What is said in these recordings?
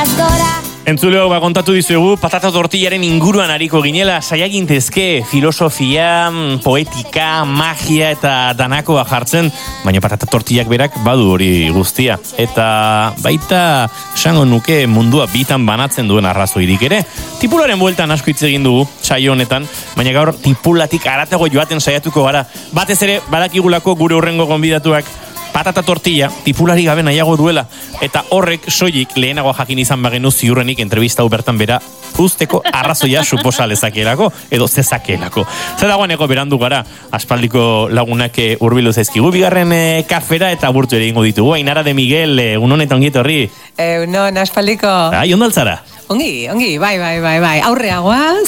Entzuleo, kontatu dizuegu, patata tortillaren inguruan ariko ginela, saiagintezke filosofia, poetika, magia eta danakoa jartzen, baina patata tortillak berak badu hori guztia. Eta baita, esango nuke mundua bitan banatzen duen arrazoirik ere. Tipularen bueltan asko hitz egin dugu, saio honetan, baina gaur tipulatik aratago joaten saiatuko gara. Batez ere, badakigulako gure hurrengo gonbidatuak patata tortilla, tipulari gabe nahiago duela, eta horrek soilik lehenago jakin izan bagenu ziurrenik entrevista bertan bera usteko arrazoia suposa lezakelako, edo zezakelako. Zer dagoeneko berandu gara, aspaldiko lagunak hurbildu zaizkigu, bigarren kafera eta burtu ere ingo ditugu. Ainara de Miguel, unon eta ongieto horri? Unon, aspaldiko. Ondaltzara? Ongi, bai, aurreagoaz,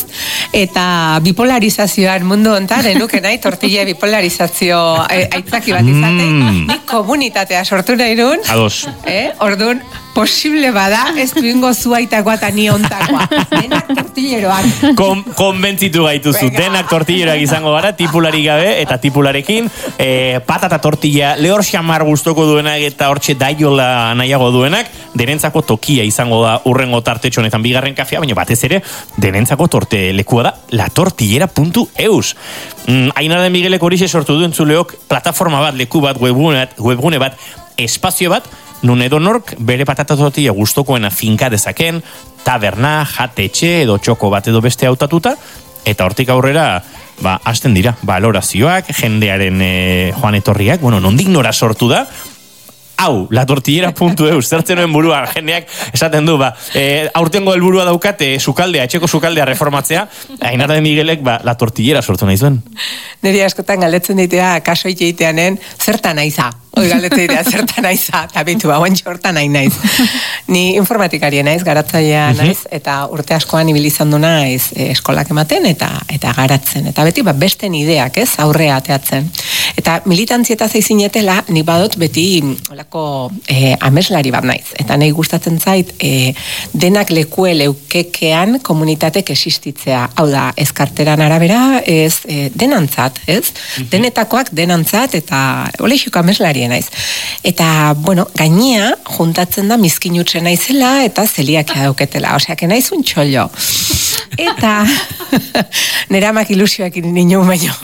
eta bipolarizazioan mundu hontan, enuke nahi, tortilla bipolarizazio aitzaki bat izaten, nik komunitatea sortu nahi duen. Ados. Orduan, posible bada, ez duingo zuaitakoa eta ni ontakoa. Denak tortilleroak. Konbentzitu gaituzu, denak tortilleroak izango gara, tipulari gabe, eta tipularekin, patata tortilla, lehor xamar gustoko duenak eta hortxe daiola nahiago duenak, denentzako tokia izango da urrengo tartetxo honetan bigarren kafea, baina batez ere, denentzako lekua da latortillera.eus. Ainara de Miguelek horixe sortu duen zuleok, plataforma bat, leku bat, webgune bat, espazio bat, nun edonork bere patata tortilla gustokoena finka dezaken, taberna, jatetxe edo txoko bat edo beste hautatuta, eta hortik aurrera, hasten dira, balorazioak, jendearen joan etorriak, nondik nora sortu da, hau, latortillera.eus, zertzen nuen burua, jendeak esaten du, aurtengo helburua daukate, etxeko sukaldea reformatzea, Ainara de Miguelek, latortillera sortu nahi zuen. Neri askotan galdetzen ditea, kaso iteiteanen, zertan aiza? Hoi galdetzen ditea, zertan aiza? Eta bintu, guantxo hortan nahi naiz. Ni informatikarien naiz, garatzailea naiz, eta urte askoan ibilizan du naiz eskolak ematen, eta garatzen. Eta beti, besten ideak, ez, aurrea ateatzen. Eta militantzieta zaizinetela, nik badot beti ameslari bat naiz. Eta nahi gustatzen zait, denak lekue leukekean komunitatek existitzea. Hau da, ez karteran arabera, ez denantzat, ez? Denetakoak denantzat, eta oleixuk ameslarien naiz. Eta, gainea, juntatzen da mizkinutzen naizela, eta zeliakia dauketela. Oseak, naizun txollo. Eta, nera amak ilusioak ninu baino.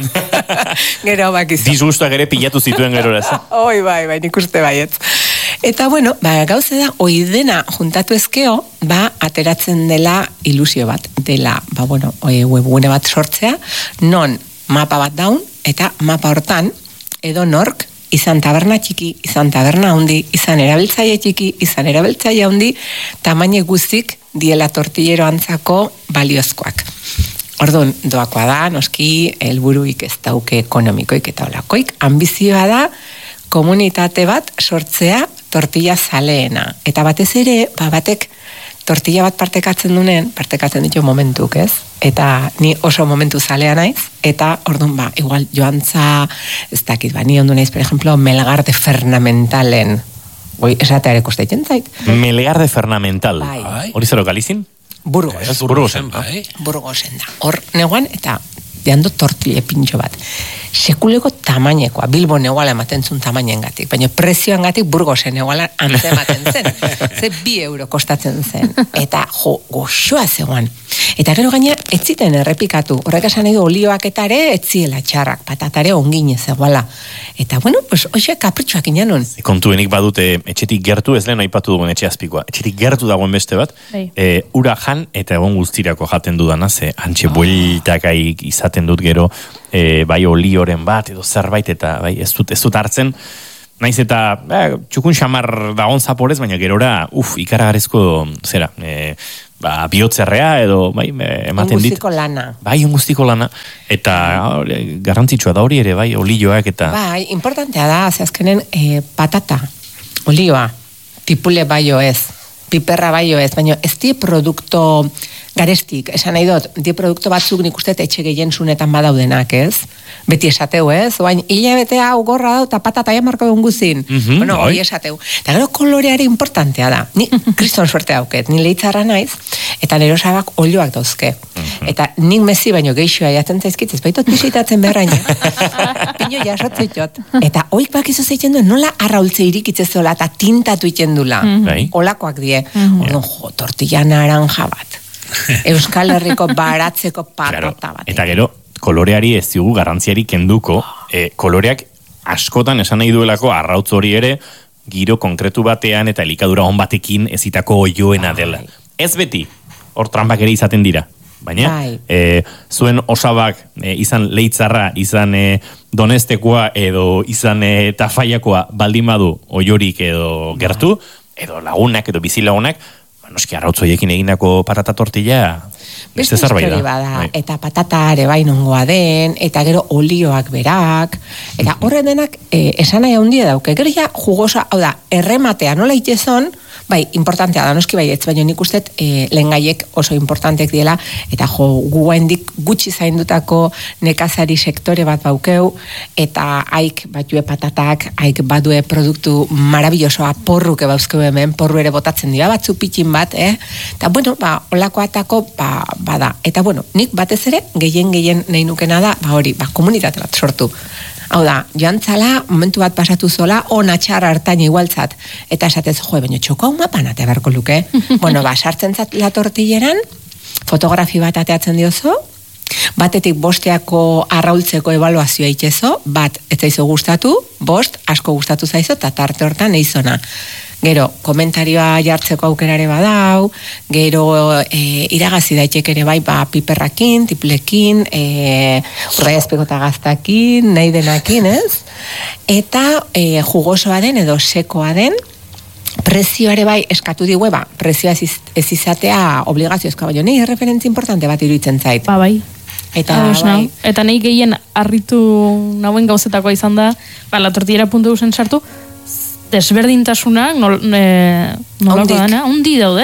Gero bakizu. Disgustuak ere pilatu zituen gero ez. Oi, bai, nik uste baiet. Eta, gauze da, oidena juntatu ezkeo, ateratzen dela ilusio bat. Dela, webgune bat sortzea, non mapa bat daun, eta mapa hortan, edo nork, izan taberna txiki, izan taberna handi, izan erabiltzaile txiki, izan erabiltzaile handi, tamaine guztik diela tortillero antzako baliozkoak. Orduan, doakoa da, noski, helburuik ez dauke ekonomikoik eta olakoik, ambizioa da, komunitate bat sortzea tortilla zaleena. Eta batez ere, batek tortilla bat partekatzen ditu momentuk, ez? Eta ni oso momentu zalea naiz, eta orduan, igual joantza, ez dakit, ni ondu naiz, per ejemplo, Melgar de Fernamentalen. Esatea ere kosteiten zait. Melgar de Fernamental. Hori zero galizin? Burgosen da. Hor neguan, eta deando tortille pintxo bat. Sekuleko tamainekoa, Bilbo neguala ematen zuen tamainen gatik, baina prezioan gatik Burgosen neguala antzematen zen. Ze 2 euro kostatzen zen. Eta goxoa zegoan. Eta gero gaina, ez ziten errepikatu. Horrek esan nahi du olioak eta ere, ez ziela txarrak, patatare ongine zegoala. Eta, hoxe kapritxoak inanon. Kontuenik badute, etxetik gertu, ez lehen aipatu dugun etxe azpikoa. Etxetik gertu dagoen beste bat, ura jan eta egon guztirako jaten dudana, ze antxe bueltakai izaten dut gero, bai olioren bat, edo zerbait, eta ez dut hartzen, naiz eta txukun xamar dagoen zaporez, baina gerora, ikaragarezko, zera, bihotzerrea edo ematen dit. Ongustiko lana. Ongustiko lana. Eta garrantzitsua da hori ere, olioak eta... Importantea da, azkenen patata, olioa, tipule baio ez, piperra baio ez, baina ez di produkto garestik, esan nahi dut, di produkto batzuk nik uste etxe gehien zunetan badaudenak, ez? Beti esateu, ez? Oain, hilabete hau gorra dau, eta patata jamarko egun guzin. Hori esateu. Eta gero koloreare importantea da. Ni kriston suerte dauket, ni leitzarra naiz, Eta nero sabak olioak dauzke. Eta nik mezi baino geixoa jaten zaizkit, ez baitot bisitatzen beharraino. Pino jasotzetot. Eta oik bakizu zeitzen duen, nola arraultze irikitzezola eta tintatu iten dula. Olakoak die. Orduan, tortilla naranja bat. Euskal Herriko baratzeko patata bat. Eta gero, koloreari ez dugu garrantziari kenduko, koloreak askotan esan nahi duelako arrautz hori ere, giro konkretu batean eta elikadura on batekin ezitako oioena dela. Ez beti, hor trampak ere izaten dira. Baina, zuen osabak izan leitzarra, izan donestekoa edo izan tafaiakoa baldin badu oiorik edo gertu, edo lagunak edo bizilagunak, noski arrautzoiekin egindako patata tortilla beste zerbait da. Eta patata ere bai nongoa den, eta gero olioak berak, eta horren denak esan nahi handia dauke. Gero ja jugosa, hau da, errematea nola itezon, bai, importantea da, noski bai, ez baino nik ustet lehengaiek oso importanteak diela, eta guendik gutxi zaindutako nekazari sektore bat baukeu, eta haik batue patatak, haik badue produktu marabillosoa porruke bauzkeu hemen, porru ere botatzen dira batzu pitxin bat, eta bueno, olako atako, bada. Eta bueno, nik batez ere, gehien nahi nukena da, hori, komunitate bat sortu. Hau da, joan zala, momentu bat pasatu zola, ona txarra hartain igualtzat. Eta esatez, baina txoko hau mapan ate beharko luke. Bueno, sartzen zat la tortilleran, fotografi bat ateatzen diozo, batetik bosteako arraultzeko ebaluazioa itxezo, bat ez zaizu gustatu, bost asko gustatu zaizo, eta tarte hortan eizona. Gero, komentarioa jartzeko aukerare badau, gero iragazi daiteke ere bai piperrakin, tiplekin, urraiazpekota gaztakin, nahi denakin, ez? Eta jugosoa den edo sekoa den, prezioare bai eskatu digue, prezioa ez izatea obligaziozkoa, baina nahi referentzi importante bat iruditzen zait. Bai. Eta nahi gehien harritu nauen gauzetakoa izan da, la tortillera puntu guzen sartu, desberdintasunak nolako dana, undi daude,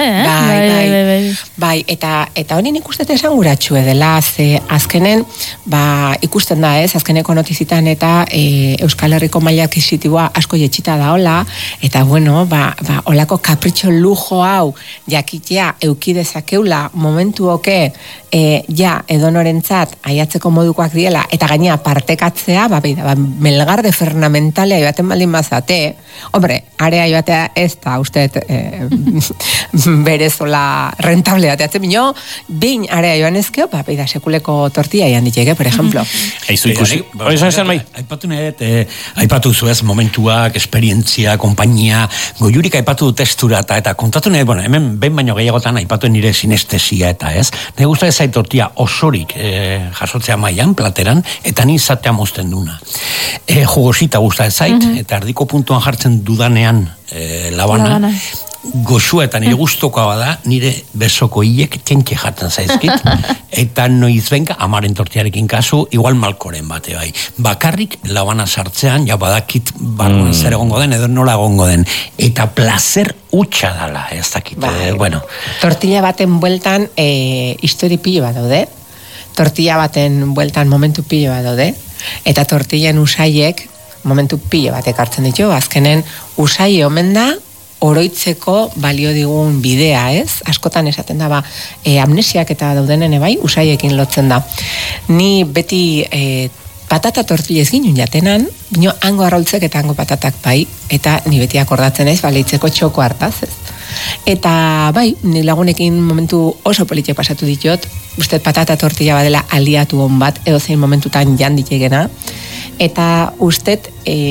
Bai, eta hori nik uste esan guratxue dela, ze azkenen, ikusten da ez, azkeneko notizitan eta Euskal Herriko maila akisitiboa asko jetxita daola, eta bueno, olako kapritxo lujo hau jakitea eukidezakeula momentu oke, edonorentzat aiatzeko modukoak diela, eta gainea partekatzea, melgarde fernamentale aibaten baldin bazate, hombre, area joatea ez da, uste, berezola rentable bateatzen bino, behin area joan ezkeo, sekuleko tortilla ian diteke, por ejemplo. Eizu ikusi. Aipatu nahet, aipatu zuez momentuak, esperientzia, kompainia, goiurik aipatu testura eta kontatu nahet, hemen behin baino gehiagotan aipatu nire sinestesia eta ez. Nahi guztu ez tortilla osorik jasotzea mailan, plateran, eta ni zatea mozten duna. Jugosita guzta ez zait, eta erdiko puntuan jartzen dudanean labana, goxua eta nire guztokoa bada, nire besoko hilek txentxe jartzen zaizkit, eta noiz benka, amaren tortiarekin kasu, igual malkoren bate bai. Bakarrik labana sartzean, ja badakit barruan zer egongo den, edo nola egongo den. Eta placer utxa dala, ez dakit. Bueno. Tortilla baten bueltan histori pilo bat daude, tortilla baten bueltan momentu pilo bat daude, eta tortillan usaiek momentu pilo batek hartzen ditu, azkenen usai omen da, oroitzeko balio digun bidea, ez? Askotan esaten da, amnesiak eta daudenen bai, usaiekin lotzen da. Ni beti patata tortillez ginen jatenan, bino hango arraultzek eta hango patatak bai, eta ni beti akordatzen ez, leitzeko txoko hartaz, ez? Eta bai, ni lagunekin momentu oso politia pasatu ditut, uste patata tortilla badela aliatu hon bat, edo zein momentutan jan ditegena, eta ustet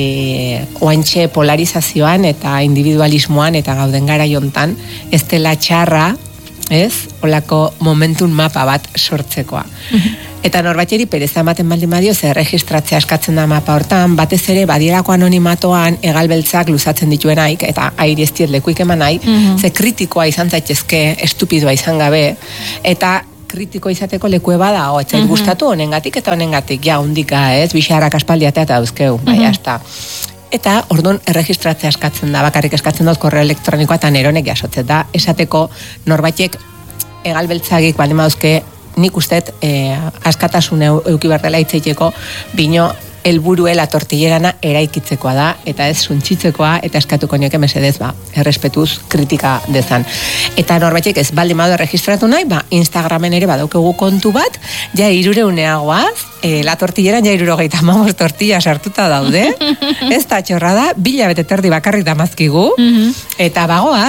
oantxe polarizazioan eta individualismoan eta gauden gara jontan ez dela txarra, ez? Olako momentun mapa bat sortzekoa. Eta norbatxeri pereza ematen baldin badio, ze registratzea askatzen da mapa hortan, batez ere badielako anonimatoan egalbeltzak luzatzen dituenaik, eta airi ez diet lekuik eman nahi, ze kritikoa izan zaitezke, estupidoa izan gabe, eta kritiko izateko lekue bada, etzait gustatu honengatik eta honengatik, ja, hundika, ez, bixarrak aspaldiatea eta dauzkeu, bai, hasta. Eta, orduan, erregistratzea eskatzen da, bakarrik eskatzen dut korreo elektronikoa eta neronek jasotzen da, esateko norbaitek egalbeltzagik baldin dauzke, nik ustet askatasun euki berdela hitzeiteko, bino helburue la tortillerana eraikitzekoa da, eta ez suntzitzekoa, eta eskatuko nioke mesedez, errespetuz kritika dezan. Eta norbaitek ez baldin badu registratu nahi, Instagramen ere badaukegu kontu bat, ja 300eagoaz, la tortilleran ja 75 tortilla sartuta daude, ez da txorrada, 2 hilabete terdi bakarrik damazkigu, eta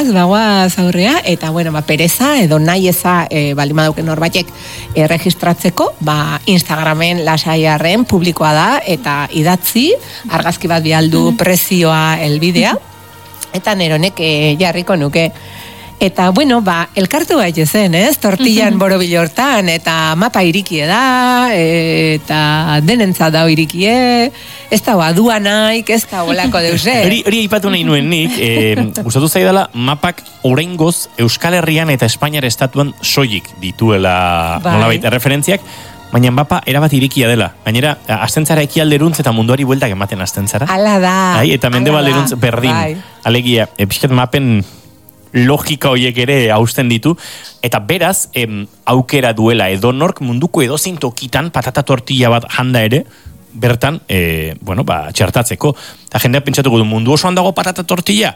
bagoaz aurrea, eta bueno, pereza edo nahi eza baldin badauken norbaitek registratzeko, Instagramen lasaiarren publikoa da, eta idatzi, argazki bat bialdu prezioa helbidea, eta neronek jarriko nuke. Eta, bueno, elkartu gaitezen, ez? Tortillan borobilo hortan, eta mapa irikie da, eta denentza da irikie, ez da aduanaik, ez da olako deuse. Hori aipatu nahi nuen nik, gustatu zaidala, mapak oraingoz Euskal Herrian eta Espainiar estatuan soilik dituela nolabait erreferentziak, baina mapa erabat irikia dela. Gainera, astentzara ekialderuntz eta munduari bueltak ematen astentzara. Ala da. Eta mendebalderuntz berdin. Alegia, pixkat mapen logika horiek ere hausten ditu, eta beraz, aukera duela edonork munduko edozein tokitan patata tortilla bat janda ere, bertan, txertatzeko. Eta jendeak pentsatuko du, mundu osoan dago patata tortilla?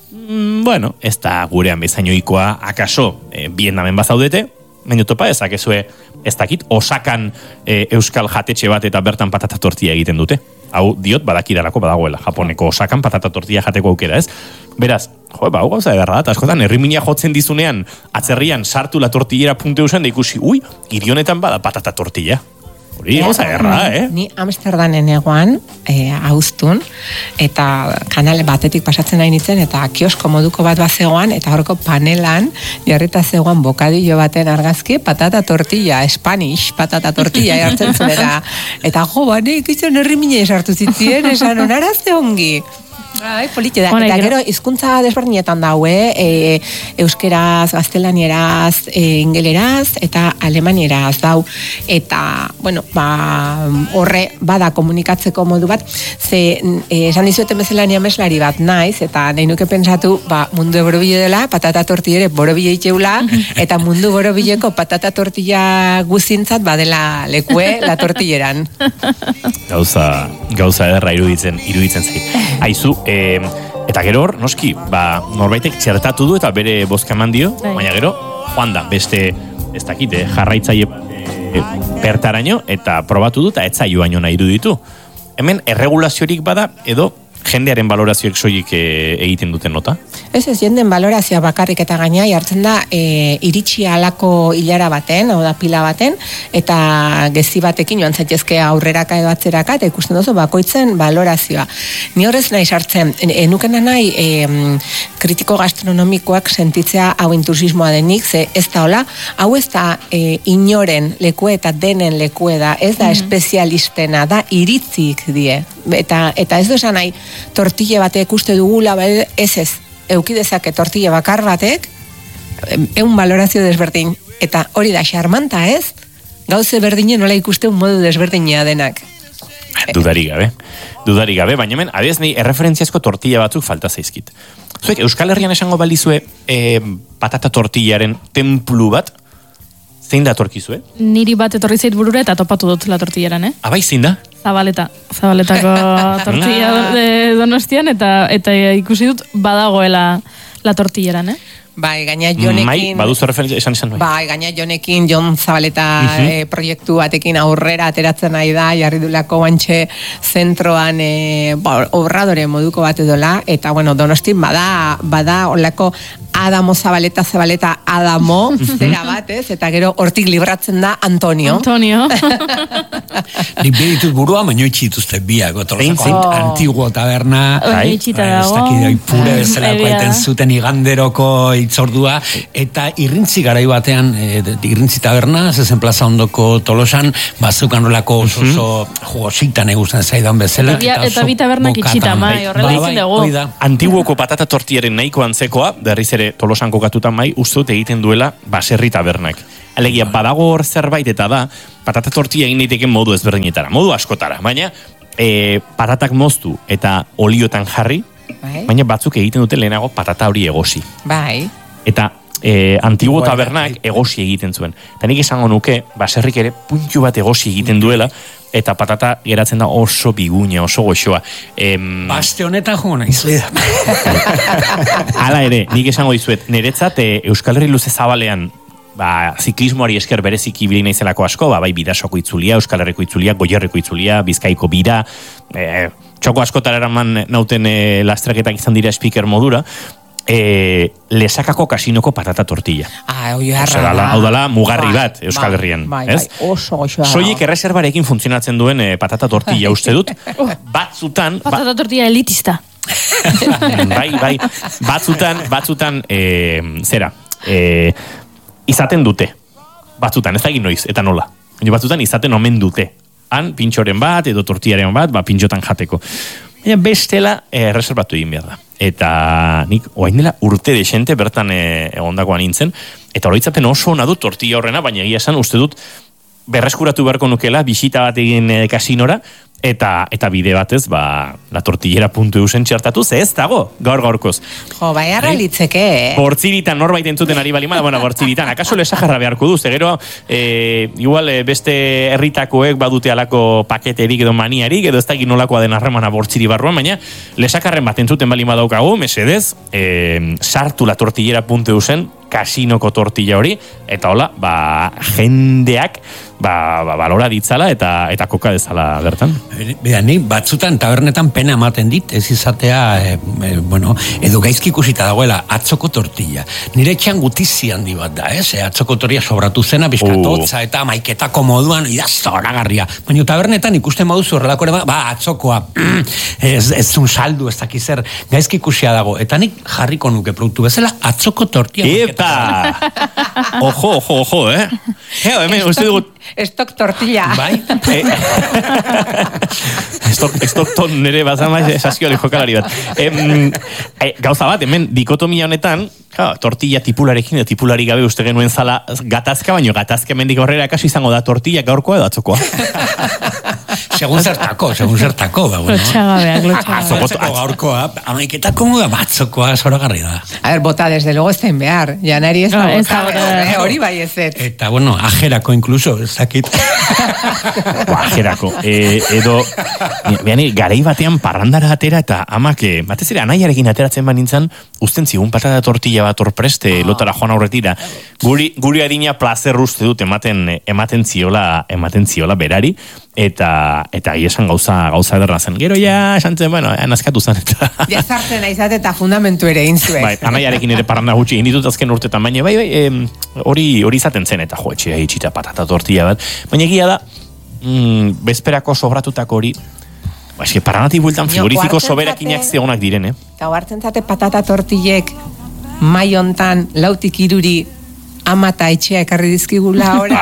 Bueno, ez da gurean bezainoikoa, akaso, Vietnamen bazaudete, baina topa ezakezue, ez dakit, Osakan euskal jatetxe bat eta bertan patata tortilla egiten dute. Hau diot badakidalako badagoela, Japoneko Osakan patata tortilla jateko aukera, ez? Beraz, hau gauza ederra da, askotan, herrimina jotzen dizunean, atzerrian sartu la tortillera .eusen, da ikusi, hirionetan bada patata tortilla. Hori gauza ederra, Ni Amsterdamen egoan, hauztun, eta kanal batetik pasatzen nahi nintzen, eta kiosko moduko bat zegoan, eta horko panelan, jarrita zegoan bokadillo baten argazki, patata tortilla, Spanish patata tortilla, jartzen zuera. Eta nik izan herrimina esartu zitzien, esan onarazte ongi. Polite da, eta gero hizkuntza desberdinetan daue, euskeraz, gaztelanieraz, ingeleraz, eta alemanieraz dau, eta, horre bada komunikatzeko modu bat, ze esan dizueten bezalania meslari bat naiz, eta nahi nuke pensatu, mundu borobile dela, patata tortillere borobile itxeula, eta mundu borobileko patata tortilla guzintzat badela lekue la tortilleran. Gauza ederra iruditzen zait. Aizu, eta gero hor, noski, norbaitek txertatu du eta bere bozka eman dio, baina gero, joan da, beste, ez dakit, jarraitzaile bertaraino, eta probatu du, eta etzaioaino nahi iruditu. Hemen, erregulaziorik bada, edo jendearen balorazioek soilik egiten duten nota? Ez jenden balorazioa bakarrik eta gaina jartzen da iritsi alako hilara baten, hau da pila baten, eta gezi batekin joan zaitezke aurreraka edo atzeraka, eta ikusten duzu bakoitzen balorazioa. Ni horrez nahi sartzen, enukena nahi kritiko gastronomikoak sentitzea hau entusiasmoa denik, ze ez da hola, hau ez da inoren lekue eta denen lekue da, ez da espezialistena, da iritzik die. Eta ez du esan nahi, tortille batek uste dugula, ez, eukidezake tortille bakar batek, egun balorazio desberdin, eta hori da xarmanta, ez? Gauze berdinen nola ikuste un modu desberdinea denak. Dudarik gabe, baina hemen, adez nahi, erreferentziazko tortilla batzuk falta zaizkit. Zuek, Euskal Herrian esango balizue patata tortillaren templu bat, zein da torkizue? Niri bat etorri zait burura eta topatu dut la tortilleran, Abai, zein da? Zabaletako tortilla Donostian, eta ikusi dut badagoela la tortilleran, Bai, gaina Jonekin... baduzu referentzia, esan bai. Bai, gaina Jonekin, Jon Zabaleta proiektu batekin aurrera ateratzen nahi da, jarri dulako bantxe zentroan obradore moduko bat edola, eta Donostin bada olako Adamo Zabaleta Adamo, zera bat, eta gero hortik libratzen da Antonio. Nik beditut burua, baino itxituzte biak, antiguo taberna, ez dakit, pure bezalako aiten zuten iganderoko itzordua, eta irrintzi garai batean, irrintzi taberna, zezen plaza ondoko Tolosan, bazukan rolako oso jugositan egusten zaidan bezala. Eta bi tabernak itxita, horrela izin dugu. Antiguoko patata tortillaren nahiko antzekoa, berriz ere Tolosan kokatutan uste dut egiten duela baserri tabernak. Alegia, badago hor zerbait eta da, patata tortilla egin daiteken modu ezberdinetara, modu askotara, baina patatak moztu eta oliotan jarri, baina batzuk egiten dute lehenago patata hori egosi. Bai. Eta antiguo tabernak egosi egiten zuen. Eta nik esango nuke, baserrik ere puntu bat egosi egiten duela, eta patata geratzen da oso biguña, oso goxoa. Baste honetan jo naiz. Hala ere, nik esango dizuet, niretzat Euskal Herri luze zabalean ziklismoari esker bereziki ibili naizelako asko, bai Bidasoko itzulia, Euskal Herriko itzulia, Goierriko itzulia, Bizkaiko bira, txoko askotara eraman nauten lastraketak izan dira speaker modura, Lesakako kasinoko patata tortilla. Hau dala mugarri bat Euskal Herrian. Oso goxoa. Soilik erreserbarekin funtzionatzen duen patata tortilla uste dut. Batzutan... Patata tortilla elitista. Bai. Batzutan, zera, izaten dute. Batzutan, ez da egin noiz, eta nola. Batzutan izaten omen dute. Han, pintxoren bat, edo tortillaren bat, pintxotan jateko. Baina bestela reservatu egin behar da. Eta nik oain dela urte desente bertan egondakoan nintzen, eta oroitzapen oso ona dut tortilla horrena, baina egia esan uste dut berreskuratu beharko nukela, bisita bat egin kasinora, eta bide batez, la tortillera.eu txertatu, ze ez dago, gaur-gaurkoz. Jo, bai arra litzeke, Bortziritan norbait entzuten ari balimada, bortziritan, akaso lesajarra beharko du, ze gero, igual beste herritakoek badute alako paketerik edo maniarik, edo ez da nolakoa den harremana bortziri barruan, baina lesakarren bat entzuten balimada daukagu, mesedez, sartu la tortillera.eu kasinoko tortilla hori, eta hola, jendeak balora ditzala eta koka dezala bertan. Bera, ni batzutan tabernetan pena ematen dit, ez izatea, edo gaizki ikusita dagoela, atzoko tortilla. Nire etxean gutizi handi bat da, atzoko tortilla sobratu zena, bizkatotza eta maiketako moduan, zoragarria. Baina tabernetan ikusten moduzu horrelako ere, atzokoa, ez un saldu, ez dakizer, gaizki ikusia dago. Eta nik jarriko nuke produktu bezala, atzoko tortilla. Ojo, hemen, uste dugut... Estok tortilla. Bai? Estok ton nire bazama esaskio jokalari bat. Gauza bat, hemen, dikotomia honetan, tortilla tipularekin, tipulari gabe uste genuen zala gatazka, baino gatazka mendik horrela kaso izango da tortilla gaurkoa edo atzokoa. Segun zertako. Lotxagabeak. Atzoko gaurkoa, amaiketako moda batzokoa zoragarri da. A ver, bota, desde luego ez den behar. Janari ez da bota. Hori bai ez ez. Eta, ajerako incluso, ez dakit. Ajerako. Edo, garei batean parrandara atera eta amak, batez ere, anaiarekin ateratzen banintzen, usten zigun patata tortilla bat orpreste, lotara joan aurretira. Guri adina plazer uste dut ematen ziola berari, eta esan gauza ederra zen. Gero ja, esantzen, nazkatu zen. Ja zartzen aizat eta fundamentu ere inzuek. Bai, anaiarekin ere parranda gutxi inditut azken urtetan, baina hori izaten zen, eta etxea itxita patata tortilla bat. Baina egia da, bezperako sobratutako hori, parranatik bueltan frigorifiko soberakinak zegonak diren, Eta hartzen zate patata tortillek mai hontan lautik iruri ama eta etxea ekarri dizkigula ora.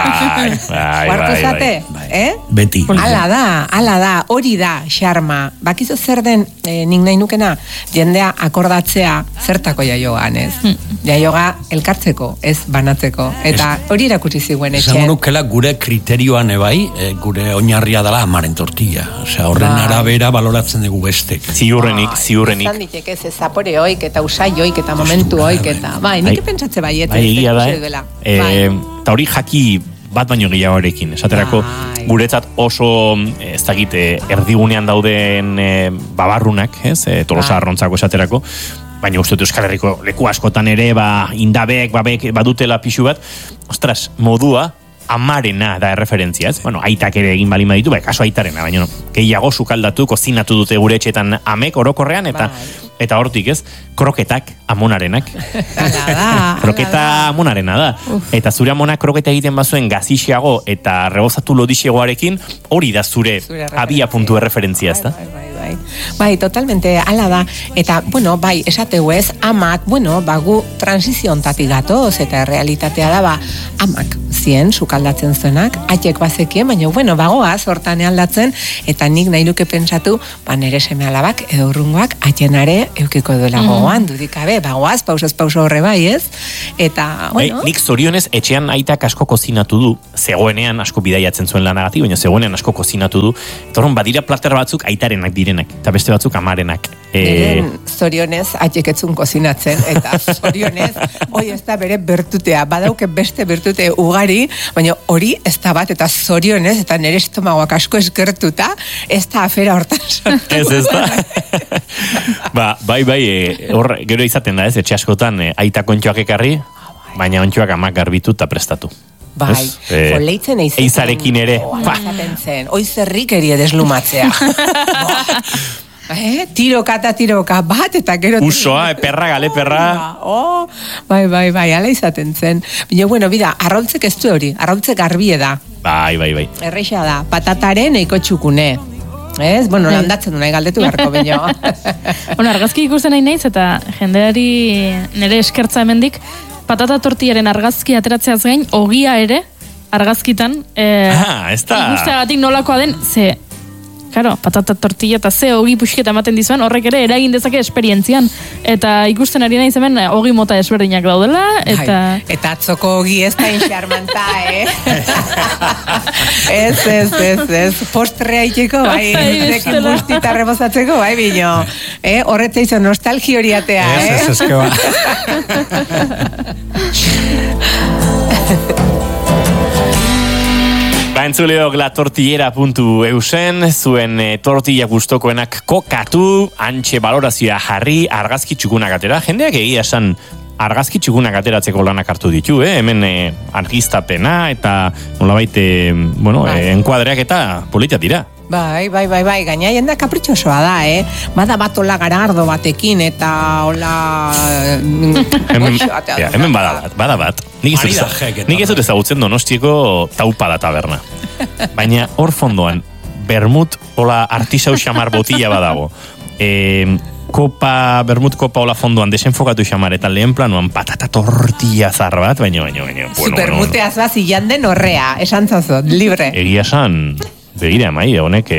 Bai. Beti. Ala da, hori da, xarma. Bakizu zer den, nik nahi nukena, jendea akordatzea zertako jaiogan, ez? Jaioga elkartzeko, ez banatzeko. Eta hori irakutsi ziguen etxean. Esan nukela gure kriterioan gure oinarria dela amaren tortilla. Osea, horren arabera baloratzen dugu bestek. Ziurrenik. Zan ditek ez zapore hoik, eta usai hoik, eta momentu hoik, eta nik pensatze baiet. Egia da, eta hori jaki bat baino gehiagoarekin. Esaterako, guretzat oso, ez dakit, erdigunean dauden babarrunak, Tolosa arrontzako esaterako, baina uste dut Euskal Herriko leku askotan ere, indabek, badutela pixu bat, ostras, modua, amarena da erreferentzia, ez? Aitak ere egin balima ditu, kaso aitarena, baina gehiago sukaldatu, kozinatu dute gure etxetan amek orokorrean, eta hortik, ez? Kroketak amonarenak. Kroketa amonarena da. Eta zure amonak kroketa egiten bazuen gazixiago eta rebozatu lodixegoarekin, hori da zure abia puntu erreferentzia, ez da? Bai, totalmente, ala da. Eta, esateu ez, amak, gu transizio ontatik gatoz, eta realitatea da, amak zien, sukaldatzen zuenak, atxek bazekien, baina, bagoaz, hortan aldatzen, eta nik nahi luke pentsatu, nere seme alabak, edo urrungoak, atxenare, eukiko duela gogoan, dudikabe, bagoaz, pauso horre bai, ez? Eta, nik zorionez, etxean aitak asko kozinatu du, zegoenean asko bidaiatzen zuen lanagatik, baina zegoenean asko kozinatu du, eta horren badira plater batzuk aitarenak direnak, eta beste batzuk amarenak. Zorionez, atxeketzun kozinatzen, eta zorionez, ez da bere bertutea, badauke beste bertute ugari, hori, baina hori ez da bat, eta zorionez, eta nire estomagoak asko eskertuta, ez da afera hortan sortu. Ez da. Bai, hor, gero izaten da, etxe askotan, aitak ontxoak ekarri, baina ontxoak amak garbitu eta prestatu. Bai, leitzen eizaten. Eizarekin ere. Eizaten zen, oizerrik erie deslumatzea. Tiroka bat eta gero... Usoa, perra, gale perra. Bai, ala izaten zen. Bueno, bida, arraultzek ez du hori, arraultzek garbie da. Bai. Erreixa da, patataren eiko txukune. Ez? Bueno, landatzen du nahi galdetu beharko baino. Bueno, argazki ikusten nahi naiz, eta jendeari nire eskertza hemendik, patata tortillaren argazki ateratzeaz gain, ogia ere, argazkitan, ez da. Ikusteagatik nolakoa den, Claro, patata tortilla eta ze ogi puxketa ematen dizuan, horrek ere eragin dezake esperientzian. Eta ikusten ari naiz hemen ogi mota desberdinak daudela. Eta atzoko ogi ez da inxarmanta, Ez. Postrea itxeko, bai. Zekin bustita rebozatzeko, bai, bino. Horretza izan nostalgi horiatea, Ez, que ba. Entzuleok latortillera.eusen, zuen tortilla gustokoenak kokatu, antxe balorazioa jarri, argazki txukunak atera. Jendeak egia esan argazki txukunak ateratzeko lanak hartu ditu, hemen argiztapena eta nolabait, enkuadreak eta politia dira. Bai, gaina jenda kapritxosoa da, Bada bat hola garardo batekin eta hola... Hemen bada bat. Nik ez dut ezagutzen Donostiako Taupada taberna. Baina hor fondoan, bermut hola artisau xamar botila badago. Bermut kopa hola fondoan desenfokatu xamar eta lehen planuan patata tortilla zar bat, baina. Bermuteaz bat zilan den horrea, esan zazot, libre. Egia esan... Begira, honek...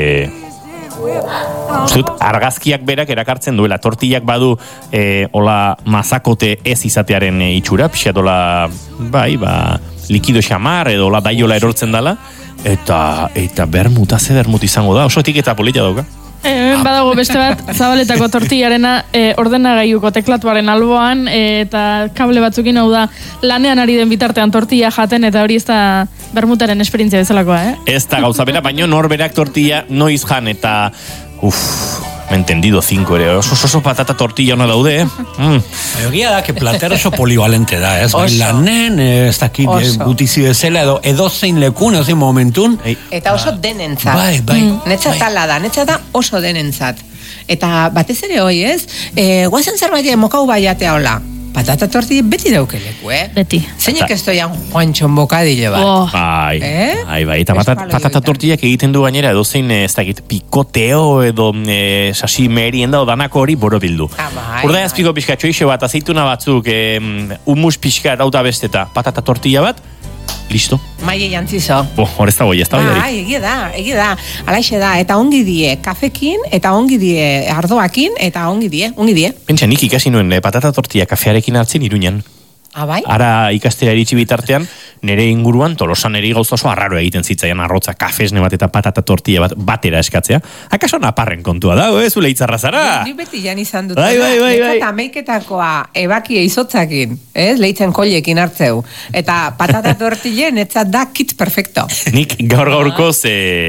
argazkiak berak erakartzen duela. Tortillak badu hola mazakote ez izatearen itxura, pixat hola, likido xamar edo hola daiola erortzen dala. Eta bermut izango da. Oso etiketa polita dauka. Badago beste bat, Zabaletako tortillarena ordenagailuko teklatuaren alboan eta kable batzukin, hau da lanean ari den bitartean tortilla jaten, eta hori ez da bermutaren esperientzia bezalakoa, Ez da gauza bera, baina norberak tortilla noiz jan, eta me entendido 5 ere, oso patata tortilla ona daude, Egia da, que plater oso polivalente da, ez? Lanen, ez dakit gutizi bezala, edo zein lekun, edo zein momentun. Eta oso denentzat. Bai. Netzat ala da, netzat da oso denentzat. Eta batez ere hoi, ez? Guazen zerbait mokau baiatea hola. Patata tortilla beti daukeleku, Beti. Zeinek ez doian Juanchon bokadile bat. Bai. Eta patata tortillak egiten du gainera edo zein ez dakit pikoteo edo sasi merienda danako hori borobildu. Urda azpiko pixkatxo iso bat, azeituna batzuk, humus pixka dauta besteta, patata tortilla bat, listo. Maie jantzizo. Hor ez da boi, ez da boi. Egia da. Alaixe da, eta ongi die kafekin, eta ongi die ardoakin, eta ongi die. Pentsa, nik ikasi nuen patata tortilla kafearekin hartzen Iruñan. Bai? Ara ikastera iritsi bitartean, nire inguruan Tolosan eri gauza oso arraro egiten zitzaian arrotza kafesne bat eta patata tortilla batera eskatzea. Akaso naparren kontua da, zule itzarra zara? Ni beti jan izan dut. Bai. Eta meiketakoa ebakia izotzakin, leitzen kollekin hartzeu. Eta patata tortilla netzat da kit perfecto. Nik gaurkoz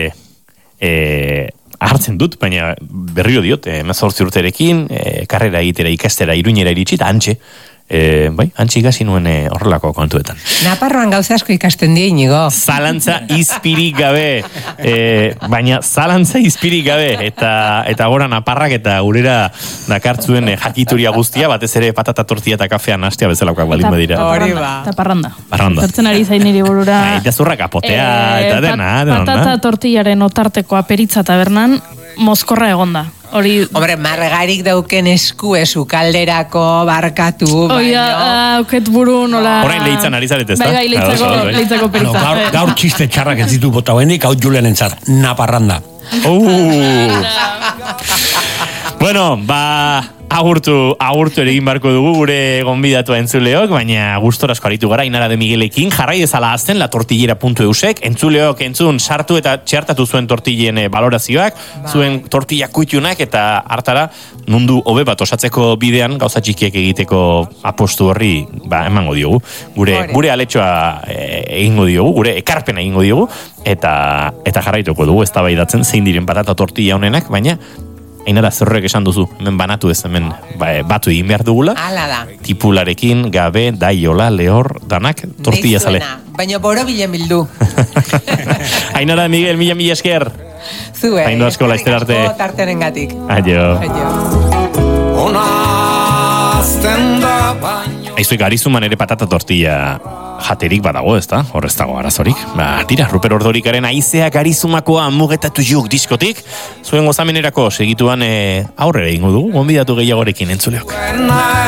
hartzen dut, baina berriro diot, 18 urterekin, karrera egitera ikastera Iruñera iritsi, eta antxe. Antxe ikasi nuen horrelako kontuetan. Naparroan gauza asko ikasten die, Inigo. Zalantza izpirik gabe. Baina zalantza izpirik gabe. Eta gora naparrak eta gurera dakartzuen jakituria guztia, batez ere patata tortilla eta kafean hastea bezalakoak baldin badira. Eta parranda. Zertzen ari zain niri burura. Eta zurra kapotea, eta dena. Patata tortillaren otartekoa Peritza tabernan, mozkorra egonda. Hombre, margarik dauken esku kalderako barkatu. Auket buru nola... Orain lehitzan ari zaret, ez da? Bai, lehitzako Peritza. Gaur txiste txarrak ez ditu bota benik, hau Julen entzat, naparranda. Bueno, agurtu ere egin barko dugu gure gonbidatua entzuleok, baina gustora asko aritu gara Ainara de Miguelekin, jarrai ezala azten latortillera.eusek, entzuleok entzun sartu eta txertatu zuen tortillen valorazioak, zuen tortilla kuitunak eta hartara mundu hobe bat osatzeko bidean gauza txikiek egiteko apostu horri emango diogu. Gure aletxoa egingo diogu, gure ekarpena egingo diogu, eta jarraituko dugu eztabaidatzen zein diren patata tortilla honenak, baina Ainara, zerrek esan duzu, hemen banatu ez, hemen batu egin behar dugula. Hala da. Tipularekin, Gabe, Daiola, Lehor, danak, tortilla zale. Baina borobilen bildu. Ainara, Miguel, mila esker. Zue. Zaindu asko laizter arte. Tarteren gatik. Aio. Aizue, garizuman ere patata tortilla jaterik badago, ez da? Horrez dago arazorik. Tira, Ruper Ordorikaren aizea garizumakoa mugetatu juk diskotik. Zuen gozamenerako segituan aurrera ingo dugu, gonbidatu gehiagorekin entzuleok.